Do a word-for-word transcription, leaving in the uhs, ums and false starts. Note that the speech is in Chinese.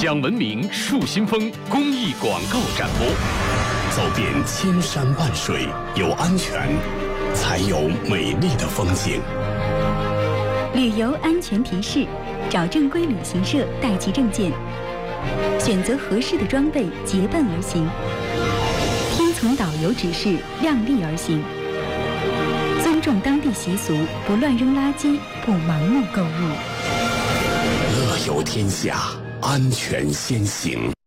享文明树新风公益广告展播。 走遍千山万水，有安全，才有美丽的风景。 旅游安全提示：找正规旅行社带齐证件，选择合适的装备，结伴而行，听从导游指示，量力而行，尊重当地习俗，不乱扔垃圾，不盲目购物。 乐游天下，安全先行。